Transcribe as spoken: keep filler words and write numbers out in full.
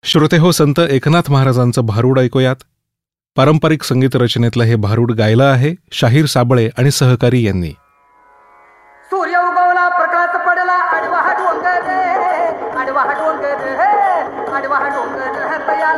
श्रोते हो, संत एकनाथ महाराजांचं भारूड ऐकूयात. पारंपरिक संगीत रचनेतलं हे भारूड गायलं आहे शाहीर साबळे आणि सहकारी यांनी. सूर्य उगवला, प्रकाश पडला, आडवा डोंगर रे, आडवा डोंगर रे, आडवा डोंगर